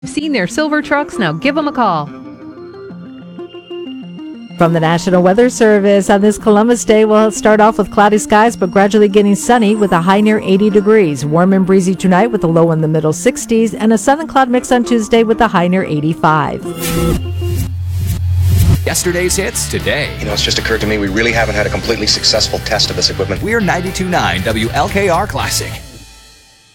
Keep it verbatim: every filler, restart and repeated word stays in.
Seen their silver trucks? Now give them a call. From the National Weather Service, on this Columbus Day, we'll start off with cloudy skies, but gradually getting sunny with a high near eighty degrees. Warm and breezy tonight with a low in the middle sixties, and a sun and cloud mix on Tuesday with a high near eighty-five. Yesterday's hits today. You know, it's just occurred to me we really haven't had a completely successful test of this equipment. We're ninety-two point nine W L K R Classic.